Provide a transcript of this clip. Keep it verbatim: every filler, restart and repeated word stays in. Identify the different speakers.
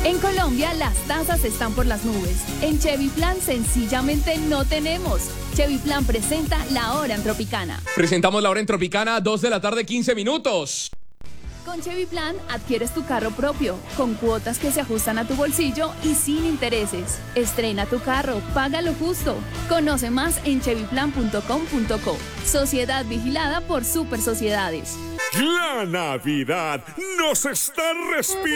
Speaker 1: En Colombia las tasas están por las nubes. En Chevy Plan sencillamente no tenemos. Chevy Plan presenta La Hora en Tropicana.
Speaker 2: Presentamos La Hora en Tropicana, dos de la tarde, quince minutos.
Speaker 1: Con Chevy Plan adquieres tu carro propio, con cuotas que se ajustan a tu bolsillo y sin intereses. Estrena tu carro, paga lo justo. Conoce más en chevy plan punto com punto co. Sociedad vigilada por Super Sociedades.
Speaker 3: La Navidad nos está respirando.